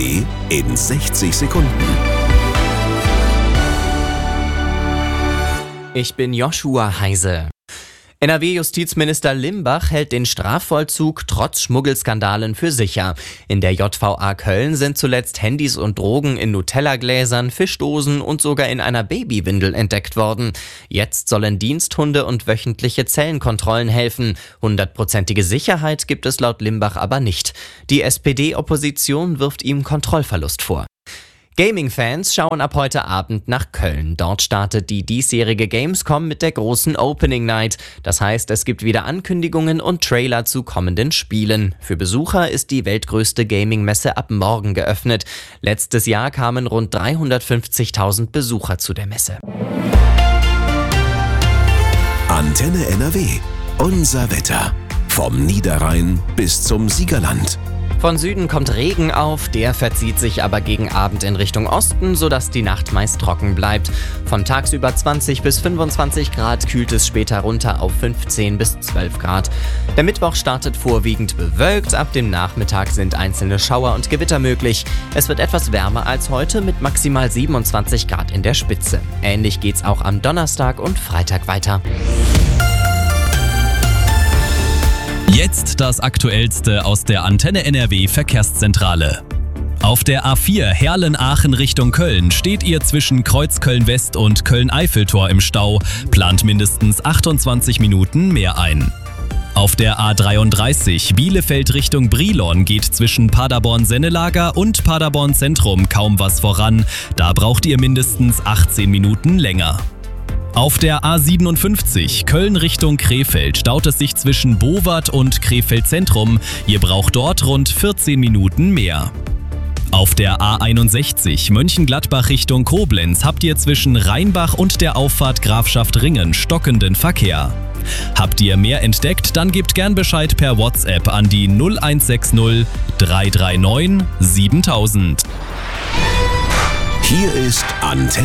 NRW in 60 Sekunden. Ich bin Joshua Heise. NRW-Justizminister Limbach hält den Strafvollzug trotz Schmuggelskandalen für sicher. In der JVA Köln sind zuletzt Handys und Drogen in Nutella-Gläsern, Fischdosen und sogar in einer Babywindel entdeckt worden. Jetzt sollen Diensthunde und wöchentliche Zellenkontrollen helfen. 100%ige Sicherheit gibt es laut Limbach aber nicht. Die SPD-Opposition wirft ihm Kontrollverlust vor. Gaming-Fans schauen ab heute Abend nach Köln. Dort startet die diesjährige Gamescom mit der großen Opening Night. Das heißt, es gibt wieder Ankündigungen und Trailer zu kommenden Spielen. Für Besucher ist die weltgrößte Gaming-Messe ab morgen geöffnet. Letztes Jahr kamen rund 350.000 Besucher zu der Messe. Antenne NRW. Unser Wetter. Vom Niederrhein bis zum Siegerland. Von Süden kommt Regen auf, der verzieht sich aber gegen Abend in Richtung Osten, sodass die Nacht meist trocken bleibt. Von tagsüber 20 bis 25 Grad kühlt es später runter auf 15 bis 12 Grad. Der Mittwoch startet vorwiegend bewölkt, ab dem Nachmittag sind einzelne Schauer und Gewitter möglich. Es wird etwas wärmer als heute mit maximal 27 Grad in der Spitze. Ähnlich geht's auch am Donnerstag und Freitag weiter. Jetzt das Aktuellste aus der Antenne NRW Verkehrszentrale. Auf der A4 Herlen-Aachen Richtung Köln steht ihr zwischen Kreuzköln-West und Köln-Eiffeltor im Stau, plant mindestens 28 Minuten mehr ein. Auf der A33 Bielefeld Richtung Brilon geht zwischen Paderborn-Sennelager und Paderborn-Zentrum kaum was voran, da braucht ihr mindestens 18 Minuten länger. Auf der A57 Köln Richtung Krefeld staut es sich zwischen Bowart und Krefeld Zentrum. Ihr braucht dort rund 14 Minuten mehr. Auf der A61 Mönchengladbach Richtung Koblenz habt ihr zwischen Rheinbach und der Auffahrt Grafschaft Ringen stockenden Verkehr. Habt ihr mehr entdeckt, dann gebt gern Bescheid per WhatsApp an die 0160 339 7000. Hier ist Antenne.